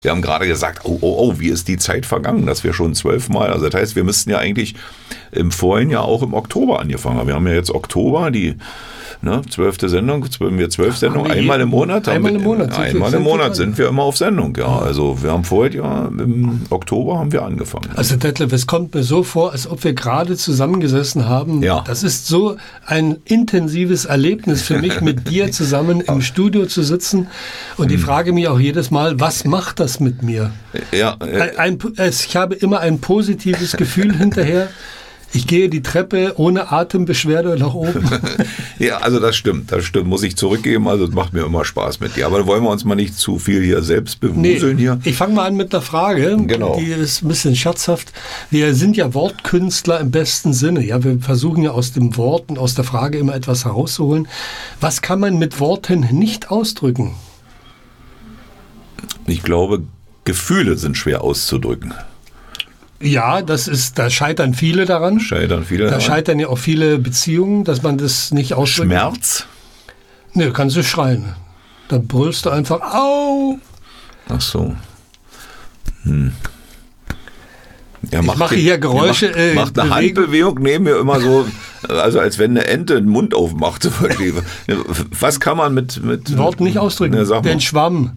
Wir haben gerade gesagt, oh, wie ist die Zeit vergangen, dass wir schon 12 Mal, also das heißt, wir müssten ja eigentlich im vorigen Jahr auch im Oktober angefangen haben. Wir haben ja jetzt Oktober, die 12. Sendung, wir 12 Sendungen, einmal im Monat. Einmal im Monat sind wir immer auf Sendung, ja. Also wir haben vorher ja im Oktober haben wir angefangen. Also Detlef, es kommt mir so vor, als ob wir gerade zusammengesessen haben. Ja. Das ist so ein intensives Erlebnis für mich, mit dir zusammen im Studio zu sitzen. Und ich frage mich auch jedes Mal, was macht das mit mir? Ja. Ich habe immer ein positives Gefühl hinterher. Ich gehe die Treppe ohne Atembeschwerde nach oben. Ja, also das stimmt, muss ich zurückgeben. Also es macht mir immer Spaß mit dir. Aber wollen wir uns mal nicht zu viel hier selbst bewuseln hier? Ich fange mal an mit einer Frage, genau. Die ist ein bisschen scherzhaft. Wir sind ja Wortkünstler im besten Sinne. Ja, wir versuchen ja aus dem Wort und aus der Frage immer etwas herauszuholen. Was kann man mit Worten nicht ausdrücken? Ich glaube, Gefühle sind schwer auszudrücken. Ja, da scheitern viele daran. Da scheitern ja auch viele Beziehungen, dass man das nicht ausdrückt. Schmerz? Ne, du kannst du schreien. Dann brüllst du einfach, au! Ach so. Ich mache hier Geräusche. Macht eine Handbewegung neben mir immer so, also als wenn eine Ente den Mund aufmacht. Was kann man mit Worten nicht ausdrücken? Ne, den Schwamm.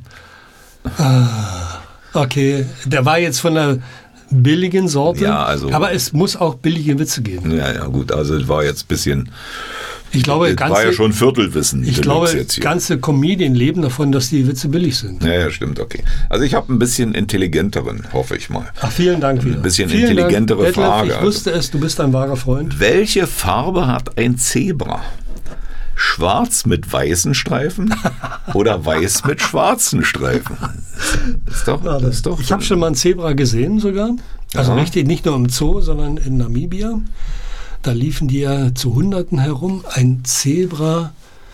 Okay, der war jetzt von der billigen Sorte, ja, also, aber es muss auch billige Witze geben. Ja, gut, also es war jetzt ein bisschen, ich glaube, war ja schon Viertelwissen. Ich glaube, ganze Comedien leben davon, dass die Witze billig sind. Ja, stimmt, okay. Also ich habe ein bisschen intelligenteren, hoffe ich mal. Ach, vielen Dank wieder. Ein bisschen intelligentere Dank, Frage. Ich wusste es, du bist ein wahrer Freund. Welche Farbe hat ein Zebra? Schwarz mit weißen Streifen oder weiß mit schwarzen Streifen? Das ist doch. Ich habe schon mal ein Zebra gesehen sogar. Also richtig, nicht nur im Zoo, sondern in Namibia. Da liefen die ja zu Hunderten herum. Ein Zebra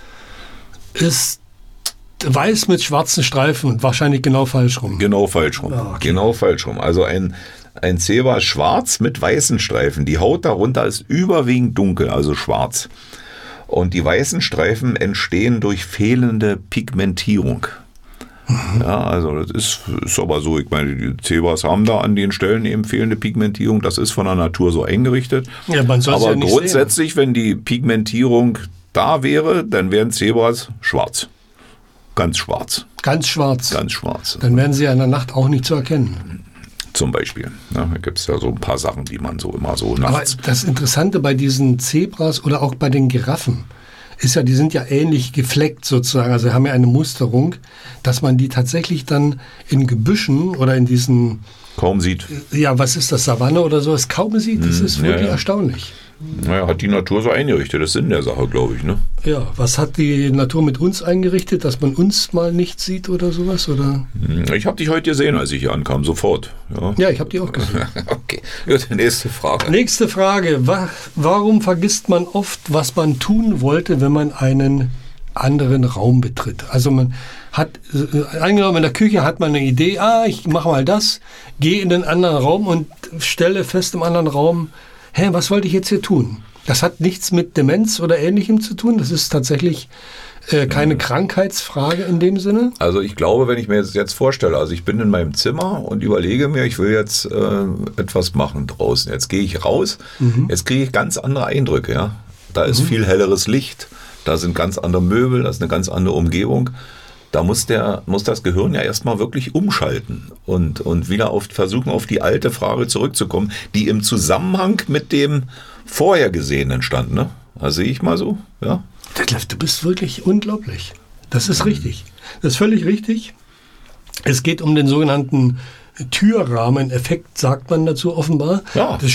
ist weiß mit schwarzen Streifen und wahrscheinlich genau falsch rum. Genau falsch rum. Okay. Genau falsch rum. Also ein Zebra schwarz mit weißen Streifen. Die Haut darunter ist überwiegend dunkel, also schwarz. Und die weißen Streifen entstehen durch fehlende Pigmentierung. Ja, also das ist aber so, ich meine, die Zebras haben da an den Stellen eben fehlende Pigmentierung, das ist von der Natur so eingerichtet. Ja, man soll es aber ja nicht grundsätzlich, wenn die Pigmentierung da wäre, dann wären Zebras schwarz. Ganz schwarz. Ganz schwarz. Ganz schwarz. Dann wären sie ja in der Nacht auch nicht zu erkennen. Zum Beispiel. Ja, da gibt es ja so ein paar Sachen, die man so immer so nachts... Aber das Interessante bei diesen Zebras oder auch bei den Giraffen ist ja, die sind ja ähnlich gefleckt sozusagen, also haben ja eine Musterung, dass man die tatsächlich dann in Gebüschen oder in diesen... Kaum sieht. Ja, was ist das, Savanne oder so, es kaum sieht, das ist wirklich erstaunlich. Naja, hat die Natur so eingerichtet, das ist Sinn der Sache, glaube ich, ne? Ja, was hat die Natur mit uns eingerichtet, dass man uns mal nicht sieht oder sowas, oder? Ich habe dich heute gesehen, als ich hier ankam, sofort. Ja, ich habe die auch gesehen. Okay, gut, nächste Frage. Nächste Frage, warum vergisst man oft, was man tun wollte, wenn man einen anderen Raum betritt? Also man hat, angenommen in der Küche hat man eine Idee, ich mache mal das, gehe in den anderen Raum und stelle fest im anderen Raum, was wollte ich jetzt hier tun? Das hat nichts mit Demenz oder Ähnlichem zu tun. Das ist tatsächlich keine Krankheitsfrage in dem Sinne. Also ich glaube, wenn ich mir jetzt vorstelle, also ich bin in meinem Zimmer und überlege mir, ich will jetzt etwas machen draußen. Jetzt gehe ich raus, jetzt kriege ich ganz andere Eindrücke. Ja? Da ist viel helleres Licht, da sind ganz andere Möbel, da ist eine ganz andere Umgebung. Da muss das Gehirn ja erstmal wirklich umschalten und wieder versuchen, auf die alte Frage zurückzukommen, die im Zusammenhang mit dem Vorhergesehenen stand. Ne? Also sehe ich mal so, ja. Detlef, du bist wirklich unglaublich. Das ist richtig. Das ist völlig richtig. Es geht um den sogenannten Türrahmen-Effekt, sagt man dazu offenbar. Ja, du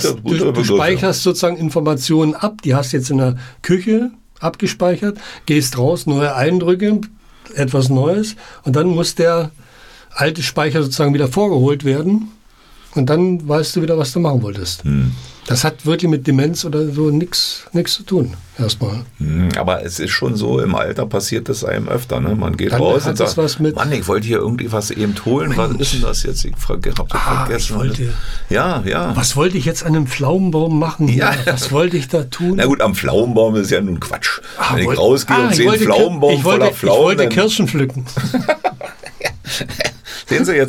speicherst sozusagen Informationen ab, die hast jetzt in der Küche abgespeichert, gehst raus, neue Eindrücke, etwas Neues und dann muss der alte Speicher sozusagen wieder vorgeholt werden und dann weißt du wieder, was du machen wolltest. Das hat wirklich mit Demenz oder so nichts zu tun, erstmal. Aber es ist schon so, im Alter passiert das einem öfter. Ne? Man geht dann raus und sagt, Mann, ich wollte hier irgendwie was eben holen. Mensch. Was ist denn das jetzt? Ich habe vergessen. Ja. Was wollte ich jetzt an einem Pflaumenbaum machen? Ja. Was wollte ich da tun? Na gut, am Pflaumenbaum ist ja nun Quatsch. Wenn ich rausgehe und sehe einen Pflaumenbaum voller Pflaumen. Ich wollte Kirschen pflücken. Sehen Sie,